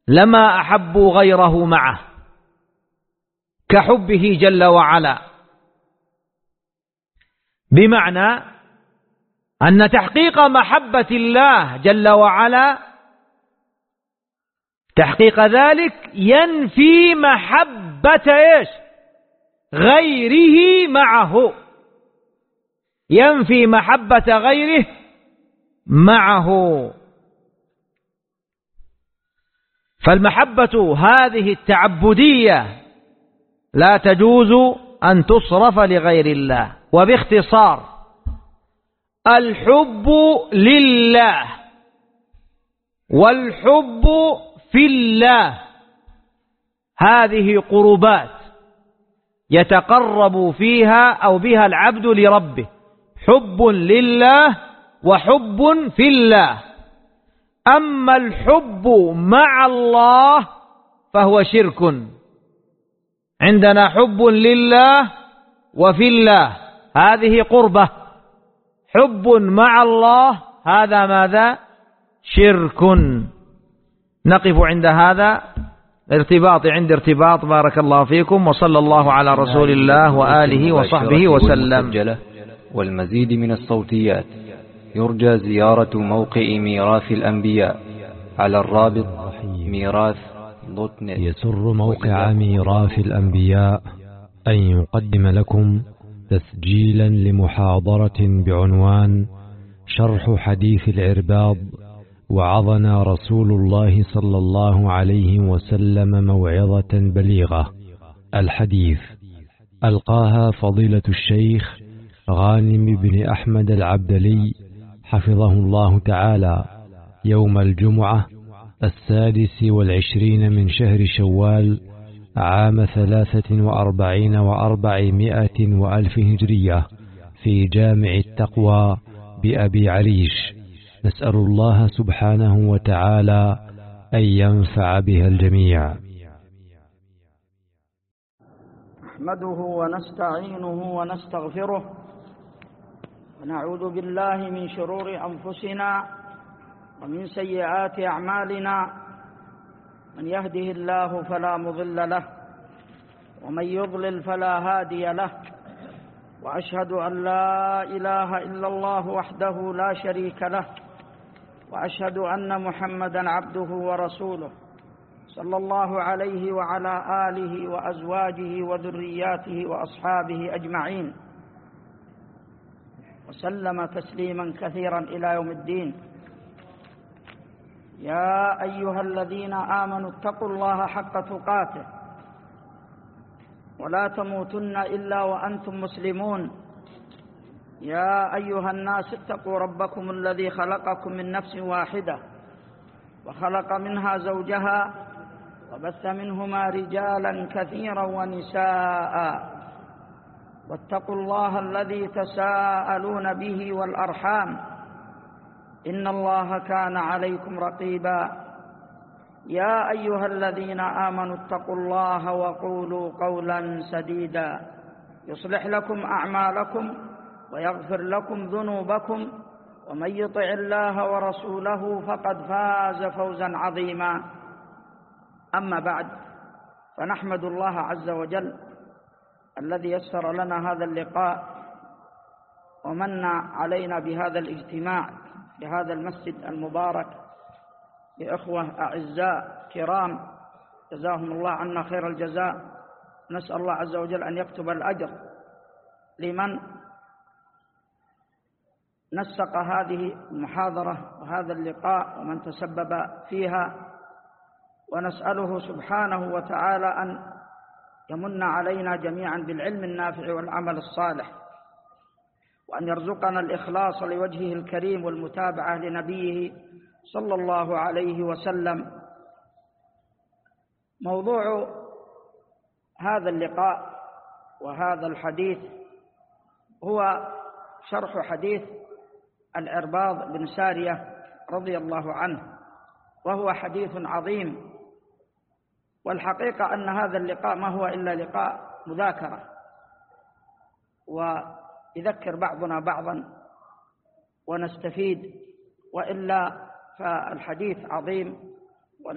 لما أحبوا غيره معه كحبه جل وعلا، بمعنى أن تحقيق محبة الله جل وعلا، تحقيق ذلك ينفي محبة غيره معه، ينفي محبة غيره معه. فالمحبة هذه التعبدية لا تجوز أن تصرف لغير الله. وباختصار الحب لله والحب في الله هذه قربات يتقرب فيها أو بها العبد لربه، حب لله وحب في الله. أما الحب مع الله فهو شرك. عندنا حب لله وفي الله هذه قربة، حب مع الله هذا ماذا؟ شرك. نقف عند هذا عند ارتباط. بارك الله فيكم، وصلى الله على رسول الله وآله وصحبه وسلم. والمزيد من الصوتيات يرجى زيارة موقع ميراث الأنبياء على الرابط ميراث.net. يسر موقع ميراث الأنبياء أن يقدم لكم تسجيلا لمحاضرة بعنوان شرح حديث العرباض: وعظنا رسول الله صلى الله عليه وسلم موعظة بليغة. الحديث ألقاها فضيلة الشيخ غانم بن أحمد العبدلي حفظه الله تعالى يوم الجمعة 26 من شهر شوال عام 43 و400 وألف هجرية في جامع التقوى بأبي عريش. نسأل الله سبحانه وتعالى أن ينفع بها الجميع. نحمده ونستعينه ونستغفره ونعوذ بالله من شرور أنفسنا ومن سيئات أعمالنا، من يهده الله فلا مضل له ومن يضلل فلا هادي له، وأشهد أن لا إله إلا الله وحده لا شريك له، وأشهد أن محمدا عبده ورسوله صلى الله عليه وعلى آله وأزواجه وذرياته وأصحابه أجمعين، وسلم تسليما كثيرا إلى يوم الدين. يا أيها الذين آمنوا اتقوا الله حق تقاته ولا تموتن إلا وأنتم مسلمون. يا أيها الناس اتقوا ربكم الذي خلقكم من نفس واحدة وخلق منها زوجها وبث منهما رجالا كثيرا ونساء، واتقوا الله الذي تساءلون به والأرحام إن الله كان عليكم رقيبا. يا أيها الذين آمنوا اتقوا الله وقولوا قولا سديدا يصلح لكم أعمالكم ويغفر لكم ذنوبكم، ومن يطع الله ورسوله فقد فاز فوزا عظيما. أما بعد، فنحمد الله عز وجل الذي يسر لنا هذا اللقاء ومن علينا بهذا الاجتماع في هذا المسجد المبارك بإخوة أعزاء كرام جزاهم الله عنا خير الجزاء. نسأل الله عز وجل أن يكتب الأجر لمن نسق هذه المحاضرة وهذا اللقاء ومن تسبب فيها، ونسأله سبحانه وتعالى أن يمن علينا جميعا بالعلم النافع والعمل الصالح، وأن يرزقنا الإخلاص لوجهه الكريم والمتابعة لنبيه صلى الله عليه وسلم. موضوع هذا اللقاء وهذا الحديث هو شرح حديث العرباض بن سارية رضي الله عنه، وهو حديث عظيم. والحقيقة أن هذا اللقاء ما هو إلا لقاء مذاكرة، ويذكر بعضنا بعضا ونستفيد، وإلا فالحديث عظيم